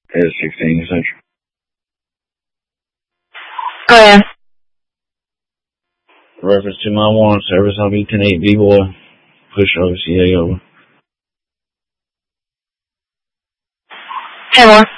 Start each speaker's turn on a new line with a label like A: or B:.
A: It's 16, you said.
B: Go ahead.
A: Reference to my warrant service, I'll be 10-8 B-boy. Push over, CA over.
B: 10-1.